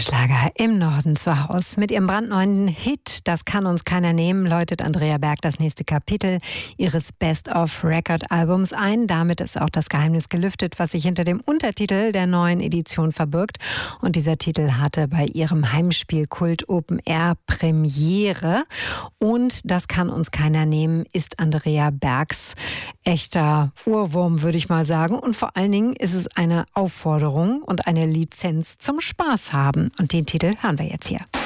Schlager im Norden zu Haus. Mit ihrem brandneuen Hit "Das kann uns keiner nehmen" läutet Andrea Berg das nächste Kapitel ihres Best-of-Record-Albums ein. Damit ist auch das Geheimnis gelüftet, was sich hinter dem Untertitel der neuen Edition verbirgt. Und dieser Titel hatte bei ihrem Heimspielkult Open Air Premiere. Und "Das kann uns keiner nehmen" ist Andrea Bergs echter Ohrwurm, würde ich mal sagen. Und vor allen Dingen ist es eine Aufforderung und eine Lizenz zum Spaß haben. Und den Titel hören wir jetzt hier.